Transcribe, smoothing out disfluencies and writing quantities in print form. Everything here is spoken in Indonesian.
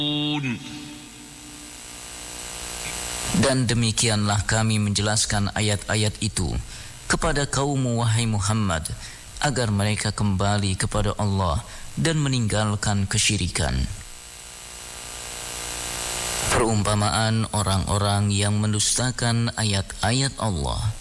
Dan demikianlah kami menjelaskan ayat-ayat itu kepada kaummu wahai Muhammad, agar mereka kembali kepada Allah dan meninggalkan kesyirikan. Perumpamaan orang-orang yang mendustakan ayat-ayat Allah.